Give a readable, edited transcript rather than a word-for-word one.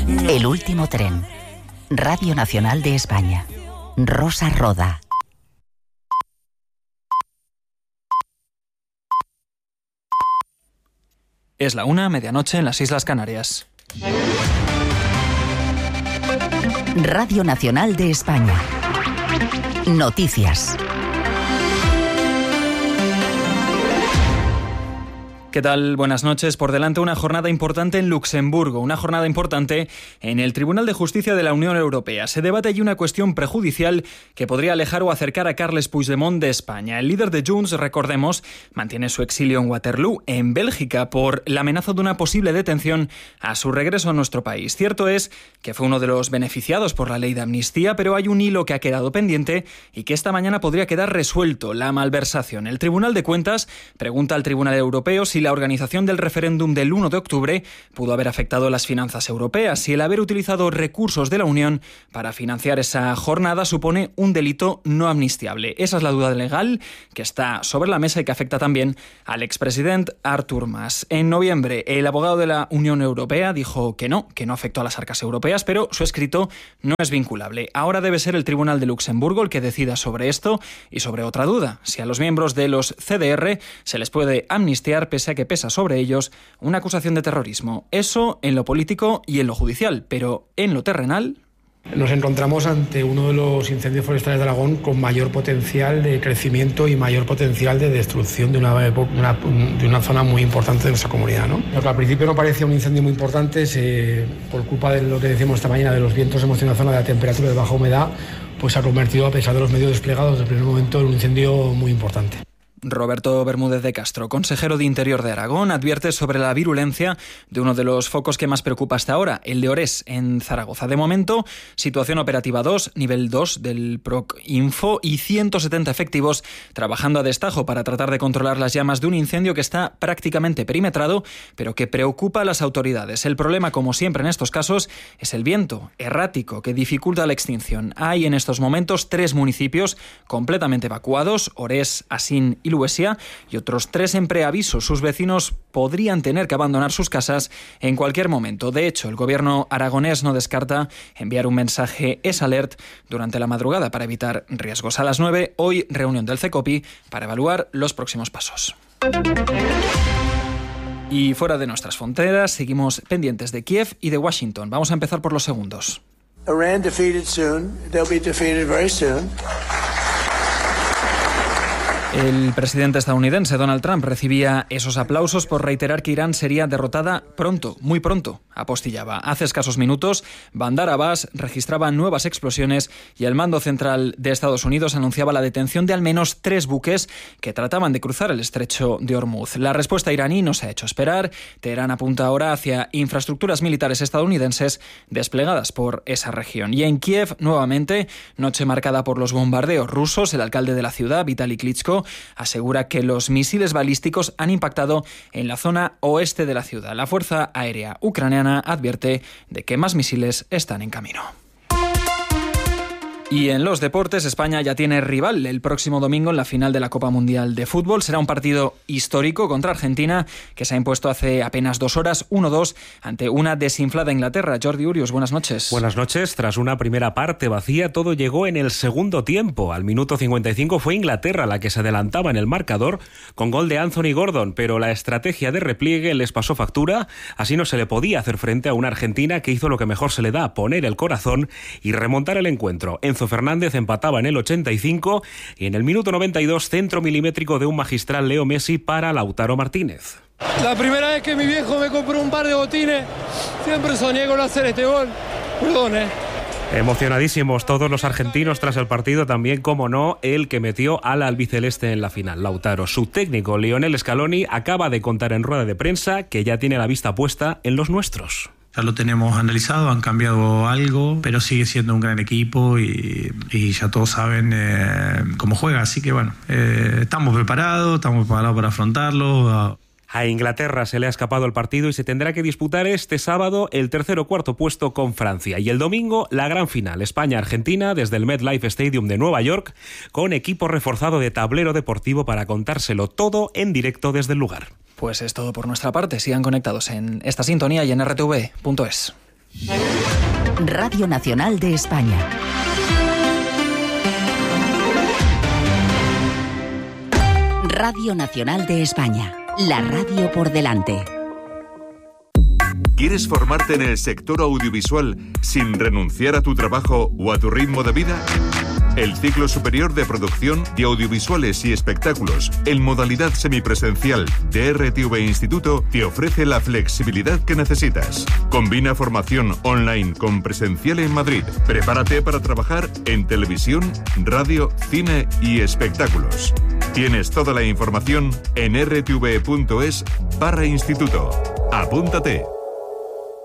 El último tren. Radio Nacional de España. Rosa Roda. Es la 1:00, medianoche, en las Islas Canarias. Radio Nacional de España. Noticias. ¿Qué tal? Buenas noches. Por delante una jornada importante en Luxemburgo, una jornada importante en el Tribunal de Justicia de la Unión Europea. Se debate allí una cuestión prejudicial que podría alejar o acercar a Carles Puigdemont de España. El líder de Junts, recordemos, mantiene su exilio en Waterloo, en Bélgica, por la amenaza de una posible detención a su regreso a nuestro país. Cierto es que fue uno de los beneficiados por la ley de amnistía, pero hay un hilo que ha quedado pendiente y que esta mañana podría quedar resuelto: la malversación. El Tribunal de Cuentas pregunta al Tribunal Europeo si la organización del referéndum del 1 de octubre pudo haber afectado las finanzas europeas, si el haber utilizado recursos de la Unión para financiar esa jornada supone un delito no amnistiable. Esa es la duda legal que está sobre la mesa y que afecta también al expresidente Artur Mas. En noviembre, el abogado de la Unión Europea dijo que no afectó a las arcas europeas, pero su escrito no es vinculable. Ahora debe ser el Tribunal de Luxemburgo el que decida sobre esto y sobre otra duda: si a los miembros de los CDR se les puede amnistiar pese a que pesa sobre ellos una acusación de terrorismo. Eso en lo político y en lo judicial, pero en lo terrenal... Nos encontramos ante uno de los incendios forestales de Aragón con mayor potencial de crecimiento y mayor potencial de destrucción de una zona muy importante de nuestra comunidad, ¿no? Lo que al principio no parecía un incendio muy importante, por culpa de lo que decíamos esta mañana, de los vientos en una zona, de la temperatura de baja humedad, pues se ha convertido, a pesar de los medios desplegados desde el primer momento, en un incendio muy importante. Roberto Bermúdez de Castro, consejero de Interior de Aragón, advierte sobre la virulencia de uno de los focos que más preocupa hasta ahora, el de Orés, en Zaragoza. De momento, situación operativa 2, nivel 2 del Procinfo, y 170 efectivos trabajando a destajo para tratar de controlar las llamas de un incendio que está prácticamente perimetrado, pero que preocupa a las autoridades. El problema, como siempre en estos casos, es el viento errático que dificulta la extinción. Hay en estos momentos 3 municipios completamente evacuados: Orés, Asín y Luesia, y otros 3 en preaviso. Sus vecinos podrían tener que abandonar sus casas en cualquier momento. De hecho, el gobierno aragonés no descarta enviar un mensaje S-Alert durante la madrugada para evitar riesgos. A las 9, hoy, reunión del CECOPI para evaluar los próximos pasos. Y fuera de nuestras fronteras, seguimos pendientes de Kiev y de Washington. Vamos a empezar por los segundos. Iran defeated soon. They'll be defeated very soon. El presidente estadounidense Donald Trump recibía esos aplausos por reiterar que Irán sería derrotada pronto, muy pronto, apostillaba. Hace escasos minutos, Bandar Abbas registraba nuevas explosiones y el mando central de Estados Unidos anunciaba la detención de al menos 3 buques que trataban de cruzar el estrecho de Hormuz. La respuesta iraní no se ha hecho esperar. Teherán apunta ahora hacia infraestructuras militares estadounidenses desplegadas por esa región. Y en Kiev, nuevamente, noche marcada por los bombardeos rusos. El alcalde de la ciudad, Vitaly Klitschko, asegura que los misiles balísticos han impactado en la zona oeste de la ciudad. La Fuerza Aérea Ucraniana advierte de que más misiles están en camino. Y en los deportes, España ya tiene rival el próximo domingo en la final de la Copa Mundial de Fútbol. Será un partido histórico contra Argentina, que se ha impuesto hace apenas 2 horas, 1-2, ante una desinflada Inglaterra. Jordi Urios, buenas noches. Buenas noches. Tras una primera parte vacía, todo llegó en el segundo tiempo. Al minuto 55 fue Inglaterra la que se adelantaba en el marcador con gol de Anthony Gordon, pero la estrategia de repliegue les pasó factura. Así no se le podía hacer frente a una Argentina que hizo lo que mejor se le da: poner el corazón y remontar el encuentro. Enzo Fernández empataba en el 85 y en el minuto 92 centro milimétrico de un magistral Leo Messi para Lautaro Martínez. La primera vez que mi viejo me compró un par de botines, siempre soñé con hacer este gol. Perdón, Emocionadísimos todos los argentinos tras el partido, también, como no, el que metió al albiceleste en la final, Lautaro. Su técnico, Lionel Scaloni, acaba de contar en rueda de prensa que ya tiene la vista puesta en los nuestros. Ya lo tenemos analizado, han cambiado algo, pero sigue siendo un gran equipo y ya todos saben cómo juega. Así que bueno, estamos preparados para afrontarlo. A Inglaterra se le ha escapado el partido y se tendrá que disputar este sábado el tercer o cuarto puesto con Francia. Y el domingo, la gran final, España-Argentina, desde el MetLife Stadium de Nueva York, con equipo reforzado de tablero deportivo para contárselo todo en directo desde el lugar. Pues es todo por nuestra parte. Sigan conectados en esta sintonía y en rtv.es. Radio Nacional de España. Radio Nacional de España. La radio por delante. ¿Quieres formarte en el sector audiovisual sin renunciar a tu trabajo o a tu ritmo de vida? El ciclo superior de producción de audiovisuales y espectáculos en modalidad semipresencial de RTV Instituto te ofrece la flexibilidad que necesitas. Combina formación online con presencial en Madrid. Prepárate para trabajar en televisión, radio, cine y espectáculos. Tienes toda la información en rtv.es/instituto. Apúntate.